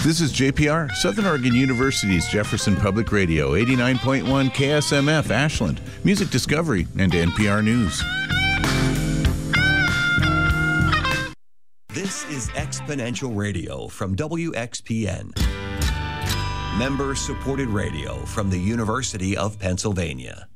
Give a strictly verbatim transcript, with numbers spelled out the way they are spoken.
This is J P R, Southern Oregon University's Jefferson Public Radio, eighty-nine point one K S M F, Ashland, Music Discovery, and N P R News. This is Exponential Radio from W X P N. Member-supported radio from the University of Pennsylvania.